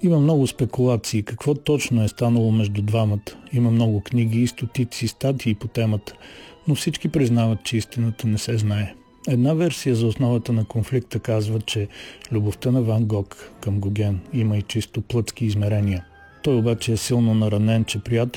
Има много спекулации какво точно е станало между двамата. Има много книги и стотици статии по темата, но всички признават, че истината не се знае. Една версия за основата на конфликта казва, че любовта на Ван Гог към Гоген има и чисто плътски измерения. Той обаче е силно наранен, че приятел